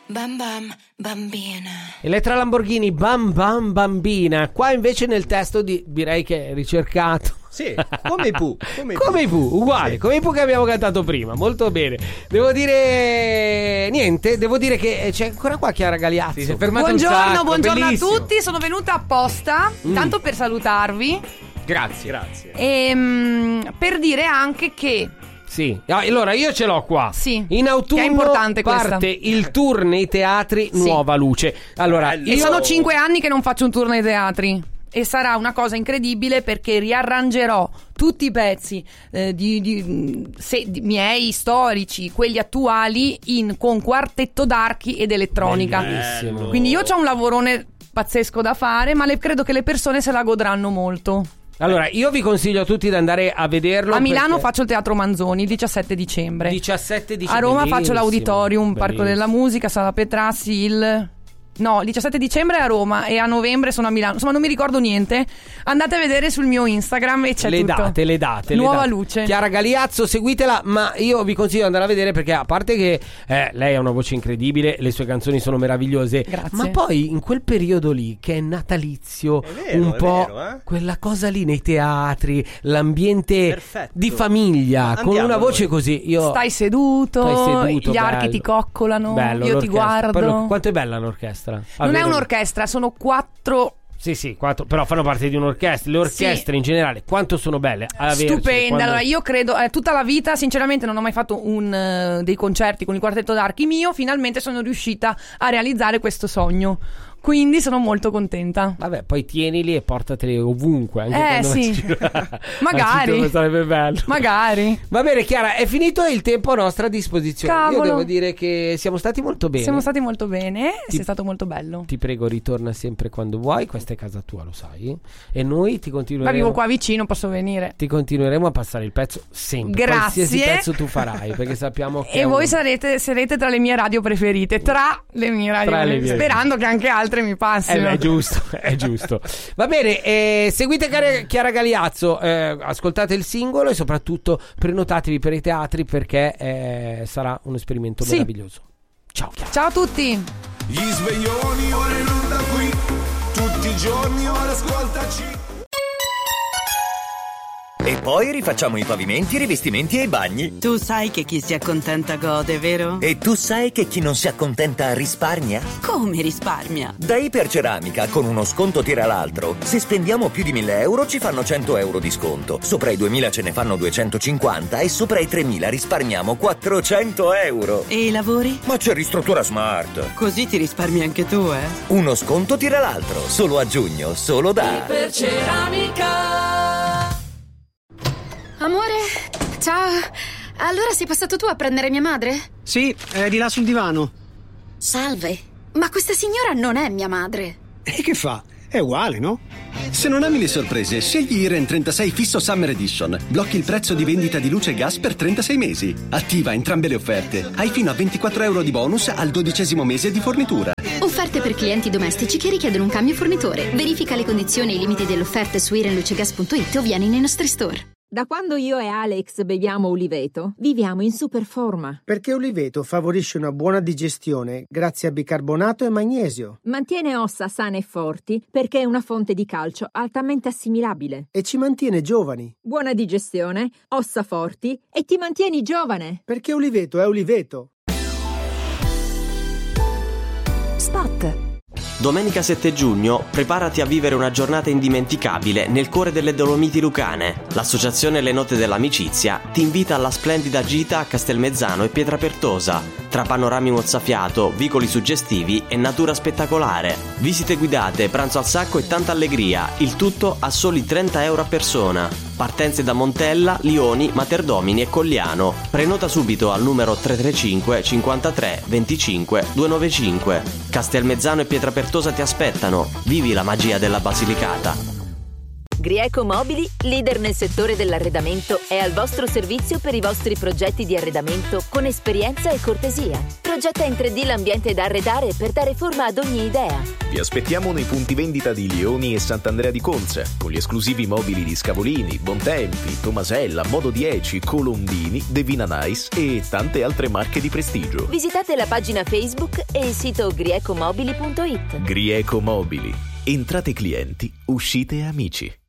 Bam bam bambina. Elettra Lamborghini, bam bam bambina. Qua invece nel testo direi che è ricercato. Sì, come i Pooh. Come i Pooh, uguale, come i Pooh che abbiamo cantato prima. Molto bene. Devo dire che c'è ancora qua Chiara Galiazzo. Si è fermata un sacco, buongiorno bellissimo. a tutti. Sono venuta apposta, tanto per salutarvi. Grazie. E per dire anche che Sì, allora io ce l'ho qua. Sì, in autunno che è importante parte il tour nei teatri Sì. Nuova Luce. Allora, E sono 5 anni che non faccio un tour nei teatri. E sarà una cosa incredibile perché riarrangerò tutti i pezzi miei storici, quelli attuali, con quartetto d'archi ed elettronica. Bellissimo. Quindi io ho un lavorone pazzesco da fare, ma credo che le persone se la godranno molto. Allora, io vi consiglio a tutti di andare a vederlo. A Milano perché faccio il Teatro Manzoni il 17 dicembre. 17 dicembre. A Roma faccio Bellissimo, l'Auditorium, Parco della bellissimo. Musica, Sala Petrassi, il 17 dicembre è a Roma e a novembre sono a Milano. Insomma, non mi ricordo niente. Andate a vedere sul mio Instagram e c'è le tutto. date. Nuova Luce. Chiara Galiazzo, seguitela. Ma io vi consiglio di andare a vedere perché, a parte che lei ha una voce incredibile, le sue canzoni sono meravigliose. Grazie. Ma poi in quel periodo lì, che è natalizio, È vero, un è po' vero, quella cosa lì nei teatri, l'ambiente Perfetto. di famiglia, con Andiamo una voce noi. così. Io Stai seduto, gli archi bello. ti coccolano, Bello, io ti l'orchestra. guardo. Poi quanto è bella l'orchestra? Non è Avere- un'orchestra, sono 4 Sì, 4, però fanno parte di un'orchestra. Le orchestre in generale, quanto sono belle. stupende. Allora, io credo tutta la vita, sinceramente, non ho mai fatto dei concerti con il quartetto d'archi mio. Finalmente sono riuscita a realizzare questo sogno. Quindi sono molto contenta. Vabbè, poi tienili e portateli ovunque. Anche quando sì. vai in giro. Magari. Anzi, sarebbe bello. Magari. Va bene, Chiara, è finito il tempo a nostra disposizione. Cavolo. Io devo dire che siamo stati molto bene. Siamo stati molto bene. Sei stato molto bello. Ti prego, ritorna sempre quando vuoi. Questa è casa tua, lo sai. E noi ti Ma continueremo. vivo qua vicino, posso venire. Ti continueremo a passare il pezzo sempre. Grazie. Qualsiasi pezzo tu farai, perché sappiamo che. E voi sarete tra le mie radio preferite. Tra le mie radio Tra le preferite. mie. Sperando che anche altre mi passino. È giusto. Va bene, seguite Chiara Galiazzo, ascoltate il singolo e soprattutto prenotatevi per i teatri perché sarà un esperimento meraviglioso. Ciao Chiara. Ciao a tutti. Gli sveglioni ora in onda qui, tutti i giorni ora ascoltaci. E poi rifacciamo i pavimenti, i rivestimenti e i bagni. Tu sai che chi si accontenta gode, vero? E tu sai che chi non si accontenta risparmia? Come risparmia? Da Iperceramica, con uno sconto tira l'altro. Se spendiamo più di 1.000 euro ci fanno 100 euro di sconto. Sopra i 2.000 ce ne fanno 250 e sopra i 3.000 risparmiamo 400 euro. E i lavori? Ma c'è Ristruttura Smart. Così ti risparmi anche tu, eh? Uno sconto tira l'altro. Solo a giugno, solo da Amore, ciao. Allora sei passato tu a prendere mia madre? Sì, è di là sul divano. Salve. Ma questa signora non è mia madre. E che fa? È uguale, no? Se non ami le sorprese, scegli Iren 36 Fisso Summer Edition. Blocchi il prezzo di vendita di luce e gas per 36 mesi. Attiva entrambe le offerte. Hai fino a 24 euro di bonus al 12° mese di fornitura. Offerte per clienti domestici che richiedono un cambio fornitore. Verifica le condizioni e i limiti dell'offerta su irenlucegas.it o vieni nei nostri store. Da quando io e Alex beviamo Uliveto, viviamo in super forma. Perché Uliveto favorisce una buona digestione grazie a bicarbonato e magnesio. Mantiene ossa sane e forti perché è una fonte di calcio altamente assimilabile. E ci mantiene giovani. Buona digestione, ossa forti e ti mantieni giovane. Perché Uliveto è Uliveto. Spot. Domenica 7 giugno preparati a vivere una giornata indimenticabile nel cuore delle Dolomiti Lucane. L'associazione Le Note dell'Amicizia ti invita alla splendida gita a Castelmezzano e Pietrapertosa, tra panorami mozzafiato, vicoli suggestivi e natura spettacolare. Visite guidate, pranzo al sacco e tanta allegria, il tutto a soli 30 euro a persona. Partenze da Montella, Lioni, Materdomini e Colliano. Prenota subito al numero 335 53 25 295. Castelmezzano e Pietrapertosa ti aspettano. Vivi la magia della Basilicata. Grieco Mobili, leader nel settore dell'arredamento, è al vostro servizio per i vostri progetti di arredamento con esperienza e cortesia. Progetta in 3D l'ambiente da arredare per dare forma ad ogni idea. Vi aspettiamo nei punti vendita di Lioni e Sant'Andrea di Conza, con gli esclusivi mobili di Scavolini, Bontempi, Tomasella, Modo 10, Colombini, Devina Nice e tante altre marche di prestigio. Visitate la pagina Facebook e il sito griecomobili.it. Grieco Mobili. Entrate clienti, uscite amici.